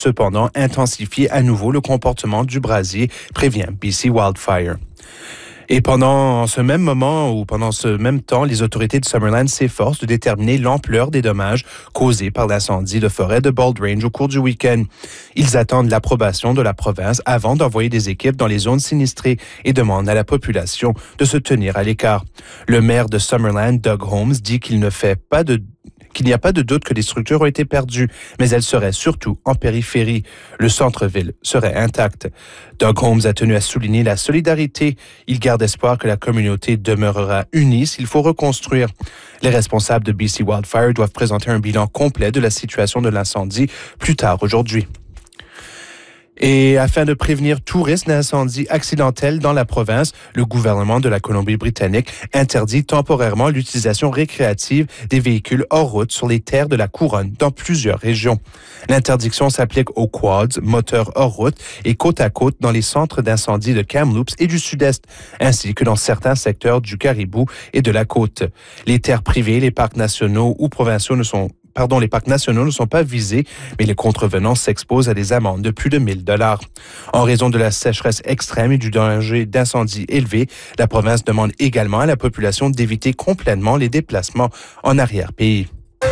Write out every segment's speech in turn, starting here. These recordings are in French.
cependant intensifier à nouveau le comportement du brasier, prévient BC Wildfire. Et pendant ce même temps, les autorités de Summerland s'efforcent de déterminer l'ampleur des dommages causés par l'incendie de forêt de Bald Range au cours du week-end. Ils attendent l'approbation de la province avant d'envoyer des équipes dans les zones sinistrées et demandent à la population de se tenir à l'écart. Le maire de Summerland, Doug Holmes, dit qu'il n'y a pas de doute que des structures ont été perdues, mais elles seraient surtout en périphérie. Le centre-ville serait intact. Doug Holmes a tenu à souligner la solidarité. Il garde espoir que la communauté demeurera unie s'il faut reconstruire. Les responsables de BC Wildfire doivent présenter un bilan complet de la situation de l'incendie plus tard aujourd'hui. Et afin de prévenir tout risque d'incendie accidentel dans la province, le gouvernement de la Colombie-Britannique interdit temporairement l'utilisation récréative des véhicules hors route sur les terres de la couronne dans plusieurs régions. L'interdiction s'applique aux quads, moteurs hors route et côte à côte dans les centres d'incendie de Kamloops et du Sud-Est, ainsi que dans certains secteurs du Caribou et de la côte. Les terres privées, les parcs nationaux ou provinciaux les parcs nationaux ne sont pas visés, mais les contrevenants s'exposent à des amendes de plus de 1 000 $. En raison de la sécheresse extrême et du danger d'incendie élevé, la province demande également à la population d'éviter complètement les déplacements en arrière-pays.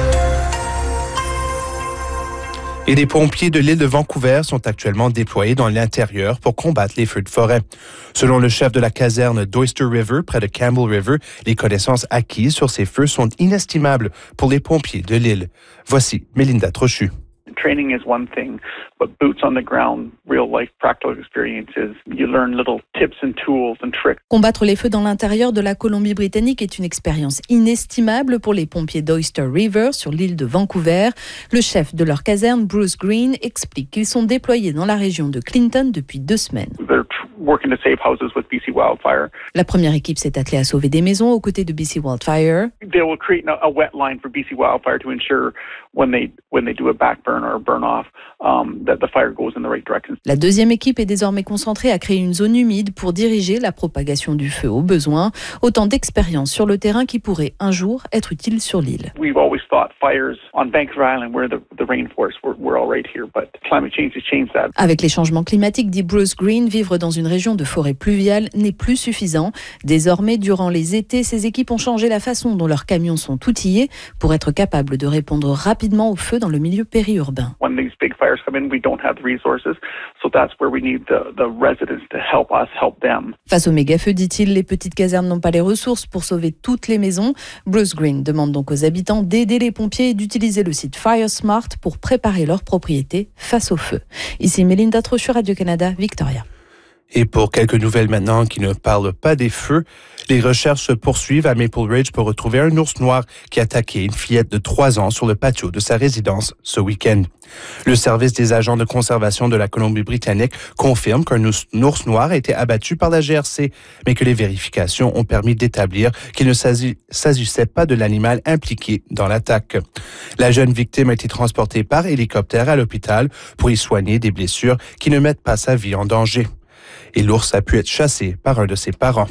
Et des pompiers de l'île de Vancouver sont actuellement déployés dans l'intérieur pour combattre les feux de forêt. Selon le chef de la caserne d'Oyster River, près de Campbell River, les connaissances acquises sur ces feux sont inestimables pour les pompiers de l'île. Voici Mélinda Trochu. Training is one thing, but boots on the ground, real-life practical experiences, you learn little tips and tools and tricks. Combattre les feux dans l'intérieur de la Colombie-Britannique est une expérience inestimable pour les pompiers d'Oyster River sur l'île de Vancouver. Le chef de leur caserne, Bruce Green, explique qu'ils sont déployés dans la région de Clinton depuis 2 semaines. Working to save houses with BC Wildfire. La première équipe s'est attelée à sauver des maisons aux côtés de BC Wildfire. They will create a wet line for BC Wildfire to ensure when they do a backburn or a burn off that the fire goes in the right direction. La deuxième équipe est désormais concentrée à créer une zone humide pour diriger la propagation du feu au besoin. Autant d'expériences sur le terrain qui pourraient un jour être utiles sur l'île. We've always thought fires on Vancouver Island where the rainforest we're all right here, but climate change has changed that. Avec les changements climatiques, dit Bruce Green, vivre dans une région de forêt pluviale n'est plus suffisant. Désormais, durant les étés, ces équipes ont changé la façon dont leurs camions sont outillés pour être capables de répondre rapidement aux feux dans le milieu périurbain. When these big fires come in, we don't have the resources, so that's where we need the residents to help us help them. Face aux méga-feux, dit-il, les petites casernes n'ont pas les ressources pour sauver toutes les maisons. Bruce Green demande donc aux habitants d'aider les pompiers et d'utiliser le site FireSmart pour préparer leur propriété face au feu. Ici Mélinda Trochu, Radio-Canada, Victoria. Et pour quelques nouvelles maintenant qui ne parlent pas des feux, les recherches se poursuivent à Maple Ridge pour retrouver un ours noir qui a attaqué une fillette de 3 ans sur le patio de sa résidence ce week-end. Le service des agents de conservation de la Colombie-Britannique confirme qu'un ours noir a été abattu par la GRC, mais que les vérifications ont permis d'établir qu'il ne s'agissait pas de l'animal impliqué dans l'attaque. La jeune victime a été transportée par hélicoptère à l'hôpital pour y soigner des blessures qui ne mettent pas sa vie en danger. Et l'ours a pu être chassé par un de ses parents.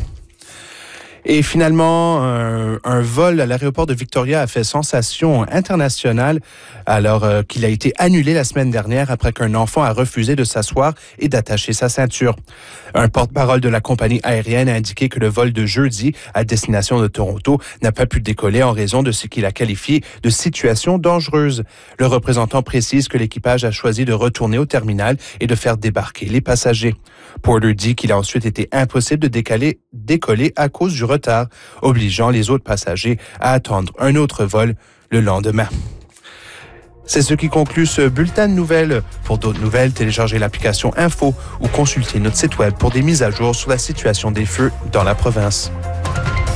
Et finalement, un vol à l'aéroport de Victoria a fait sensation internationale alors qu'il a été annulé la semaine dernière après qu'un enfant a refusé de s'asseoir et d'attacher sa ceinture. Un porte-parole de la compagnie aérienne a indiqué que le vol de jeudi à destination de Toronto n'a pas pu décoller en raison de ce qu'il a qualifié de situation dangereuse. Le représentant précise que l'équipage a choisi de retourner au terminal et de faire débarquer les passagers. Porter dit qu'il a ensuite été impossible de décoller à cause du retard, obligeant les autres passagers à attendre un autre vol le lendemain. C'est ce qui conclut ce bulletin de nouvelles. Pour d'autres nouvelles, téléchargez l'application Info ou consultez notre site web pour des mises à jour sur la situation des feux dans la province.